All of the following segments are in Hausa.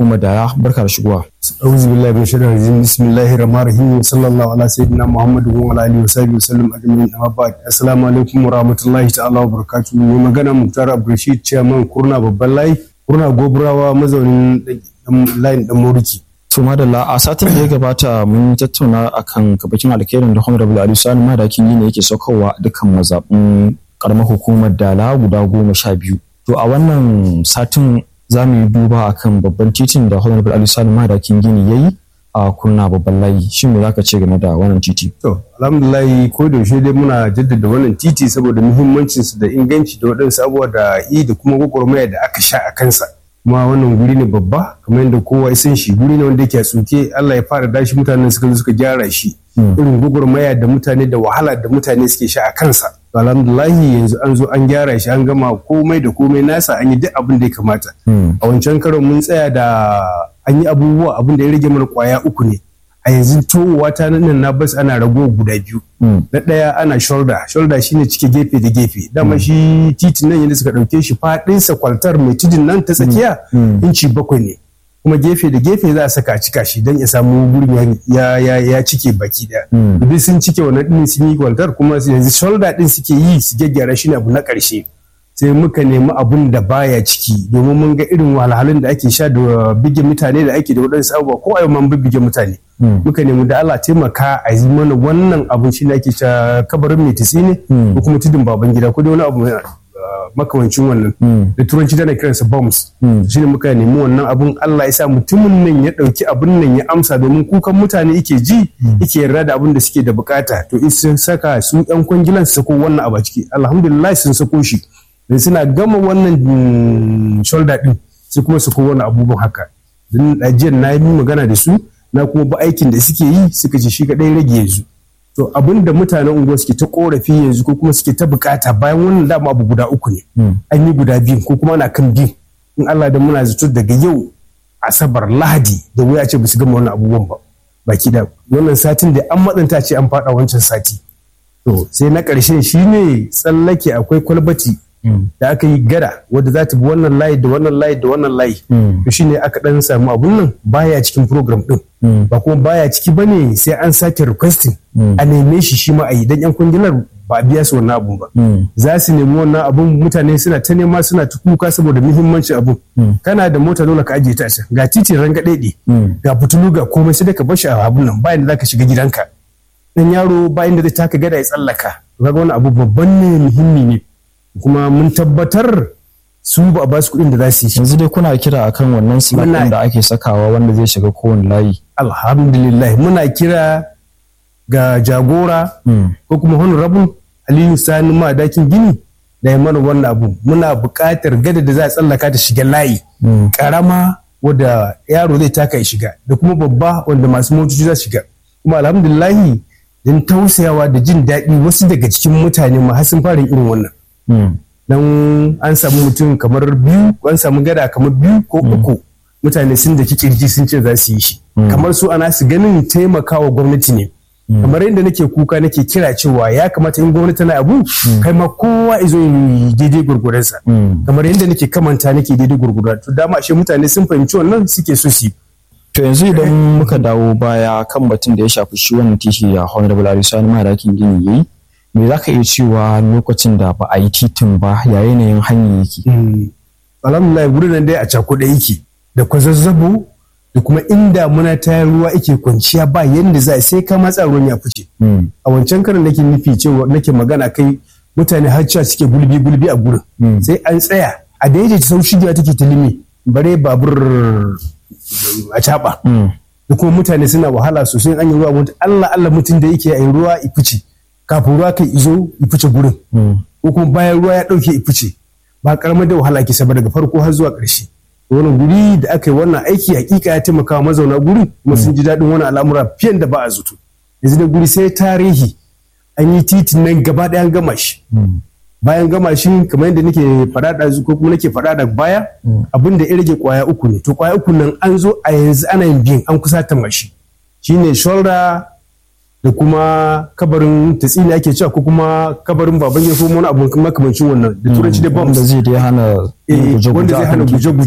hukumar da barka da shigowa. Auzu billahi min shaitanir rajim. Bismillahir rahmanir rahim. Sallallahu ala sayyidina Muhammadin wa ala alihi wa sahbihi wa sallam ajma'in. Amma ba'd. Assalamu alaikum wa rahmatullahi ta'ala wa barakatuh. Mai magana Muktar Abdulrashid Chairman Kurna babban layi. Kurna Goburawa mazaunin layin dan Moriki. To madalla, a satin da ya gabata mun tattauna akan kabakin alkhairin da Honorable Ali Sani Madakin ne yake saukarwa dukkan mazaɓun karamar hukumar Dala guda 12. To a wannan satin za mu yi duba akan babban titin da Honorable Ali Sani Madakin Gini yayi a Kurna babban layi. Shin me zaka ce game da wannan titi? To alhamdulillah, ko da yaushe dai muna jaddada wannan titi saboda muhimmancin su da inganci da waɗansu abubuwa da kuma gwagwarmaya da aka sha a kansa. Kuma wannan guri ne babba kamar yadda kowa ya san shi, guri ne wanda yake a tsuke. Allah ya fara dashi mutanen suka gyara shi, irin gwagwarmaya da mutane da wahala da mutane suke sha a kansa. Alhamdulahi yanzu an zo an gyara shi, an gama komai da komai nasa, an yi duk abin da ya kamata. A wancan karon mun tsaya da an yi abubuwa, abin da ya rage mana kwaya 3 ne. A yanzu towa ta nan na bas ana rago guda 2. Na ɗaya ana shoulder shine cike gefe da gefe. Dama shi titin nan yadda suka ɗauke shi faɗinsa kwaltar mai tudun nan ta tsakiya inci 7 ne. Kuma gefe da gefe za a saka cika shi don ya samu gurin ya cike baki ɗaya. Duk sun cike wannan ɗin sun yi kwaltar, kuma yanzu shoulder ɗin suke yi su gyaggyara shi ne abu na ƙarshe. Sai muka nemi abun da baya ciki, domin mun ga irin wahalhalun da ake sha da bige mutane da ake da waɗansu abubuwa, ko a yau man bige mutane. Muka nemi da Allah taimaka a yi mana wannan abun shi ne ake sha kabarin mai tisi ne ko kuma tudun baban gida ko da wani abu makamancin wannan, da turanci da na kiransa bombs. Shi ne muka nemi wannan abun. Allah ya sa mutumin nan ya ɗauki abun nan ya amsa, domin kukan mutane yake ji, yake yarda da abun da suke da bukata. To in sun saka su yan kwangilan su sako wannan abu a ciki, alhamdulillah sun sako shi. Da suna gama wannan shoulder din sai kuma su kowane abubuwan haka. Don ajiyar na yi magana da su, na kuma ba aikin da suke yi, suka ce shi kaɗai rage yanzu. To abin da mutanen unguwa suke ta korafi yanzu ko kuma suke ta bukata bayan wannan dama abu guda 3 ne. An yi guda 2 ko kuma ana kan 2. In Allah da muna zato daga yau Asabar Lahadi da wuya ce ba su gama wannan abubuwan ba. Baki da wannan satin da an matsanta ce an faɗa wancan sati. To sai na ƙarshen shi ne tsallake akwai kwalbati da aka yi gada wadda za ta bi wannan layi da wannan layi da wannan layi. To shine aka dan samu abun nan baya cikin program din, ba kuma baya ciki bane, sai an sake requesting a neme shi ma a yi, dan yan kungilar ba a biya su wannan abun ba. Za su nemi wannan abun, mutane suna ta nema, suna ta kuka saboda muhimmancin abun. Kana da mota dole ka ajiye ta can, ga titi rangadede, ga fitulu, ga komai, sai da ka bar shi a abun nan bayan da zaka shiga gidanka. Dan yaro bayan da zai taka gada ya tsallaka. Kaga wannan abu babban ne, muhimmi ne. Kuma mun tabbatar su ba a ba su kuɗin da za su yi. Yanzu dai kuna kira akan wannan slot da ake sakawa wanda zai shiga kowane layi. Alhamdulillah, muna kira ga jagora ko kuma Honorable Aliyu Sani Madakin Gini da ya mana wannan abu. Muna buƙatar gada da za a tsallaka ta shiga layi ƙarama wadda yaro zai taka ya shiga, da kuma babba wanda masu motoci za su shiga. Kuma alhamdulillahi, don tausayawa da jin daɗi, wasu daga cikin mutane ma har sun fara irin wannan. Dan an samu mutum kamar 2, an samu gada kamar 2 ko 3, mutane sun da kirji sun ce za su yi shi. Kamar su ana su ganin taimakawa gwamnati ne. Kamar yadda nake kuka nake kira cewa ya kamata in gwamnati na abu, kai ma kowa izo yi daidai gurguransa. Kamar yadda nake kamanta nake daidai gurgura. To dama ashe mutane sun fahimci wannan suke so su yi. To yanzu idan muka dawo baya kan batun da ya shafi shi wannan titi ya Honorable Ali Sani Madakin Gini yayi, me za ka iya cewa lokacin da ba a yi titin ba ya yanayin hanyar yake? Alhamdulillah, wurin nan dai a cakuɗe yake da kwazazzabo, da kuma inda muna ta ruwa yake kwanciya ba yanda za sai ka matsa ruwan ya fice. A wancan karin nake nufi cewa nake magana kai mutane har cewa suke gulbi a gurin. Sai an tsaya a da yaje sau shigewa take ta limi, bare babur a caɓa. Da kuma mutane suna wahala sosai an yi ruwa, Allah mutum da yake a ruwa ya fice. Kafin ruwa kai izo ya fice gurin, ko kuma bayan ruwa ya ɗauke ya fice, ba karamar da wahala ke saba daga farko har zuwa ƙarshe. Wannan guri da aka yi wannan aiki hakika ya taimaka wa mazauna gurin, kuma sun ji daɗin wannan al'amura fiye da ba a zato. Yanzu da guri sai tarihi, an yi titin nan gaba ɗaya an gama shi. Bayan gama shi kamar yadda nake faɗa da ko kuma nake faɗa da baya, abin da ya rage kwaya 3 ne. To kwaya 3 nan an zo a yanzu ana yin biyan, an kusa tamashi. Shine shoulder da kuma kabarin tatsini ake cewa, ko kuma kabarin baban ya ko wani abu makamancin wannan, da turanci da bomb wanda zai hana guje-guje.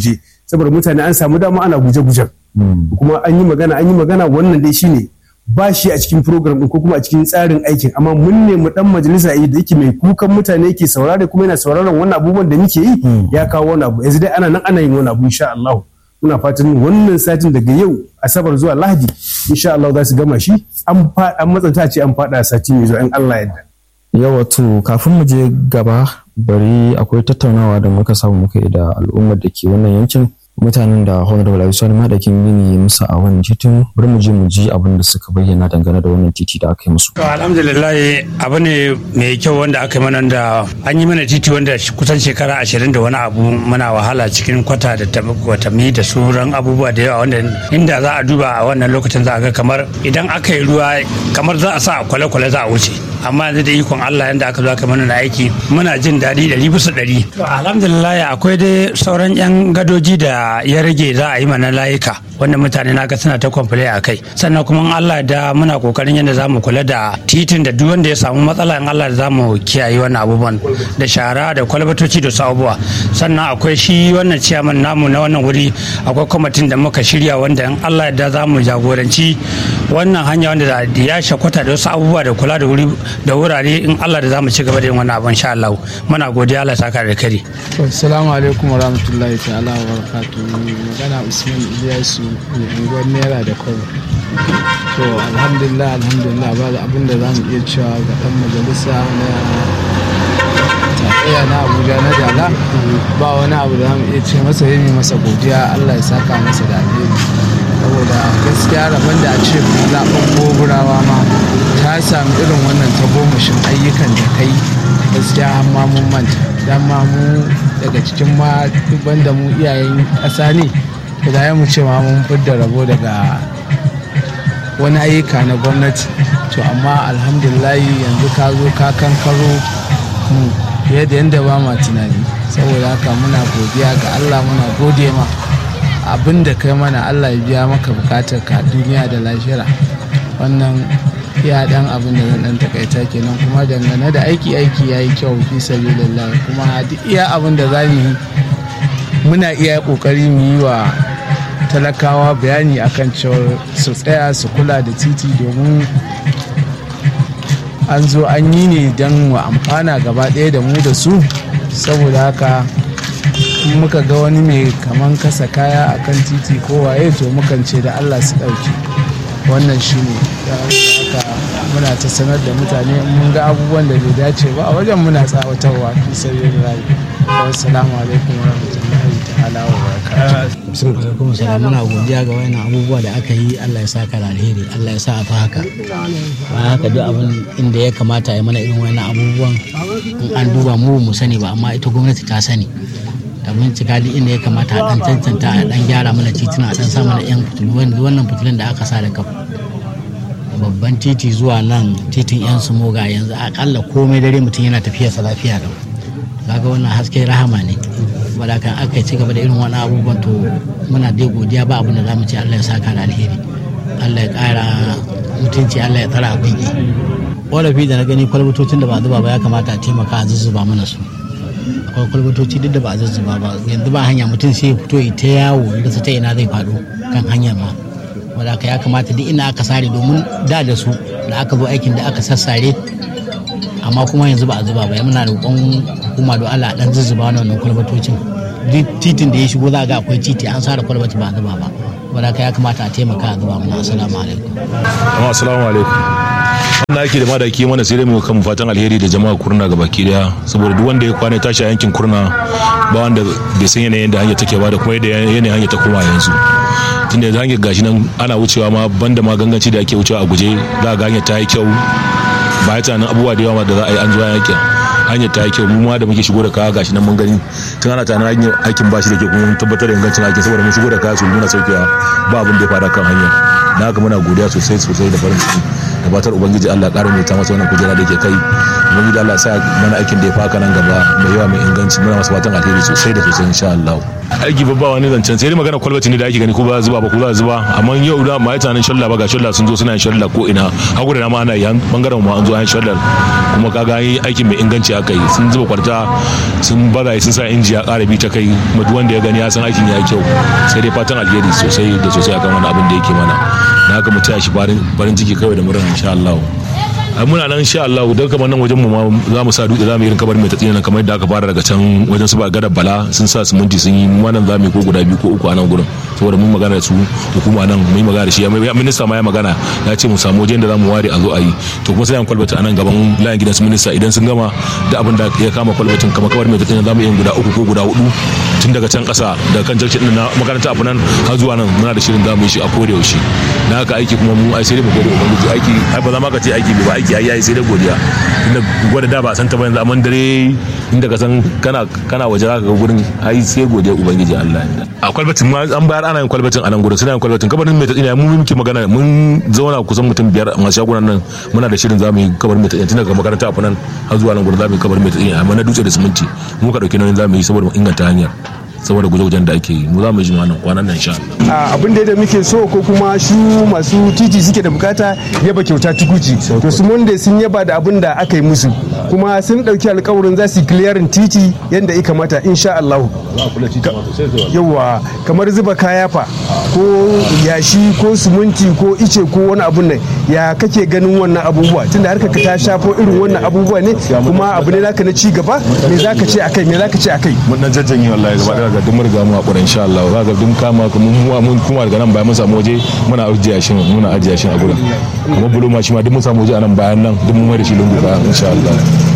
saboda mutane an samu dama ana guje-gujen kuma an yi magana wannan dai shine ba shi a cikin program ɗin ko kuma a cikin tsarin aikin, amma mun nemi dan majalisa da yake mai kukan mutane yake saurare kuma yana sauraron wannan abubuwan da muke yi ya kawo wani abu. Yanzu dai ana yin wani abu insha Allah. Muna fatan wannan satin daga yau Asabar zuwa Lahadi insha Allah za su gama shi, an matsanta ce an fada sati mai zuwa in Allah yadda. Yawa to kafin mu je gaba bari akwai tattaunawa da muka samu muka yi da al'ummar da ke wannan yankin, mutanen da Honorable Abdulsalam Madakin gini musu a wannan titin. Bari mu ji abin da suka bayyana dangane da wannan titi da aka yi musu. Alhamdulillah abu ne mai kyau wanda aka yi mana, da an yi mana titi wanda kusan shekara 20 da wani abu muna wahala cikin kwata da watami da sauran abubuwa da yawa, wanda inda za a duba a wannan lokacin za a ga kamar idan aka yi ruwa kamar za a sa a kwale-kwale za a wuce, amma yanzu da ikon Allah yanda aka zo aka mana na aiki muna jin daɗi 100%. Alhamdulillah akwai dai sauran 'yan gadoji da ya rage za a yi mana layuka wanda mutane na ga suna ta kwamfule a kai, sannan kuma Allah da muna kokarin yadda za mu kula da titin da duk wanda ya samu matsala in Allah da za mu kiyaye wannan abubuwan da shara da kwalbatoci da su abubuwa. Sannan akwai shi wannan ciyaman namu na wannan wuri, akwai kwamitin da muka shirya wanda in Allah da za mu jagoranci wannan hanya wanda ya shakwata da wasu abubuwa da kula da wuri da wurare in Allah da za mu ci gaba da yin wannan abin insha Allah. Muna godiya, Allah saka da kare. Assalamu alaikum wa rahmatullahi ta'ala wa barakatuh. Magana Usman Ilyasu ne unguwar Naira da Kwaro. To alhamdulillah ba abin da za mu iya cewa ga dan majalisa na tarayya na Abuja na Dala, ba wani abu da za mu iya ce masa, yi masa godiya, Allah ya saka masa da alheri. Saboda gaskiya rabon da a ce mun zaɓen goburawa ma ta sami irin wannan tagomashin ayyukan da kai, gaskiya amma mun manta, dan ma mu daga cikin ma banda mu iyayen ƙasa ne da ya mu ce ma mun fidda rabo daga wani ayyuka na gwamnati. To amma alhamdulillah yanzu ka zo ka kankaro mu fiye da yadda ba ma tunani, saboda haka muna godiya ga Allah, muna gode ma abin da kai mana, Allah ya biya maka bukatar ka duniya da lahira. Wannan ya dan abin da zan dan takaita kenan, kuma dangane da aiki yayi kyau fi sabilillah, kuma duk iya abin da zamu yi muna iya kokari mu yi wa talakawa bayani akan cewa su tsaya su kula da titi, domin an zo an yi ne don mu amfana gaba ɗaya da mu da su. Saboda haka muka ga wani mai kaman kasa kaya akan titi ko waye, to mukan ce da Allah su ɗauki. Wannan shi ne muna ta sanar da mutane mun ga abubuwan da bai dace ba a wajen, muna tsawatarwa fi sabilillah. Assalamu alaikum wa rahmatullahi ta'ala wa barakatuh. Muna godiya ga wayannan abubuwa da aka yi, Allah ya saka da alheri, Allah ya sa a fa haka. Ba haka duk abin inda ya kamata ya mana irin wayannan abubuwan in an duba mu sani ba, amma ita gwamnati ta sani. Da bincika duk inda ya kamata a dan tantanta, a dan gyara mana tituna, a dan sa mana yan fitilu, wannan fitilun da aka sa da kafa babban titi zuwa nan titin yan sumoga, yanzu akalla komai dare mutum yana tafiyarsa lafiya da kaga wannan haske rahama ne. Saboda kan aka ci gaba da irin wani abubuwan, to muna dai godiya, ba abin da za mu ce Allah ya saka da alheri, Allah ya ƙara mutunci, Allah ya tsara abin yi. Ƙorafi da na gani kwalbatocin da ba zuba ba ya kamata a taimaka a zuzzuba mana su. Akwai kwalbatoci duk da ba a zuzzuba ba, yanzu ba hanya, mutum sai ya fito ita yawo da ta ina zai faɗo kan hanyar ma. Wadda ya kamata duk ina aka sare, domin da su da aka zo aikin da aka sassare, amma kuma yanzu ba a zuba ba. Muna roƙon hukuma da Allah dan zuzzuba wannan kwalbatocin. Duk titin da ya shigo za ga akwai titi an sare kwalbati ba a zuba ba. Wadda ya kamata a taimaka a zuba mana. Assalamu alaikum. Assalamu alaikum. Wannan ake da madaki mana sai dai mu kan fatan alheri da jama'a Kurna gabaki daya, saboda duk wanda ya kwana tashi a yankin Kurna ba wanda bai san yanayin da hanya take ba da kuma yanayin hanya ta koma yanzu. Tunda yanzu hanyar gashi nan ana wucewa ma banda ma ganganci da ake wucewa a guje, za ga hanyar ta yi kyau, ba ya tunanin abubuwa da yawa da za a yi an zuwa yakin. Hanyar ta yi kyau, mu ma da muke shigo da kaya gashi nan mun gani tun ana tunanin hanyar aikin bashi da ke, kuma mun tabbatar da ingancin aikin, saboda mun shigo da kaya su nuna saukewa ba abin da ya fara kan hanyar. Na haka muna godiya sosai da farin ciki da fatar ubangiji Allah ya ƙara mai ta masa wannan kujera da yake kai. Ubangiji Allah ya sa mana aikin da ya faka nan gaba mai yawa mai inganci. Muna masa fatan alheri sosai da sosai insha Allah. aiki babba wani zancen sai dai magana kwalbati ne da ake gani ko ba zuba ba ko za zuba amma yau da ma ita nan shalla ba ga shalla sun zo suna yin shalla ko ina hagu da ma ana yi bangaren ma an zo an shalla kuma kaga yi aikin mai inganci aka yi sun zuba kwarta sun baza sun sa inji ya ƙara bi ta kai kuma duk wanda ya gani ya san aikin ya yi kyau sai dai fatan alheri sosai da sosai akan wani abin da yake mana na haka mu taya shi farin ciki kawai da murna insha Allah muna nan insha Allah don kamar nan wajen mu ma za mu sa dutse za mu yi kabar mai tatsina nan kamar yadda aka fara daga can wajen su ba gada bala sun sa siminti sun yi wannan za mu yi ko guda 2 ko 3 a nan gurin saboda mun magana da su hukuma nan mun yi magana da shi minista ma ya magana ya ce mu samu wajen da za mu ware a zo a yi to kuma sai an kwalbata a nan gaban layin gidan su minista idan sun gama da abin da ya kama kwalbatin kamar kabar mai tatsina za mu yi guda 3 ko guda 4 tun daga can kasa daga kan jarkin din na makaranta abu nan har zuwa nan muna da shirin za mu yi shi a koda yaushe na haka aiki kuma mu ai sai dai mu gode ubangiji aiki ai ba za ma ka ce aiki ba aiki ai yayi sai dai godiya inda gwada da ba san ta ba yanzu amma dare inda ka san kana waje zaka ga gurin ai sai godiya ubangiji Allah a kwalbatin ma an bayar ana yin kwalbatin a nan gurin suna yin kwalbatin kabarin mai tatsina mu muke magana mun zauna kusan mutum 5 a shagunan nan muna da shirin zamu yi kabarin mai tatsina tun daga makaranta a nan har zuwa nan gurin zamu yi kabarin mai tatsina amma na dutse da siminti mu ka dauki nauyin zamu yi saboda mu inganta hanyar saboda guje-gujen da ake yi mu za mu yi wannan kwanan nan sha abin da muke so ko kuma shi masu titi suke da bukata yaba kyauta tukuci to su monde sun yaba da abin da aka yi musu kuma sun dauki alkawarin za su yi clearing titi yadda ya kamata insha Allah yawa kamar zuba kaya fa ko yashi ko suminti ko ice ko wani abun nan ya kake ganin wannan abubuwa tunda harka ka ta shafo irin wannan abubuwa ne kuma abu ne zaka na ci gaba me zaka ce akai mun nan jajjanye wallahi gaba ga duk murga mu hakuri insha Allah za ga duk kama mun kuma daga nan bayan mun samu waje muna ajiya shi a gurin kuma buluma shi ma duk mun samu waje a nan bayan nan duk mun mai da shi lungu bayan insha Allah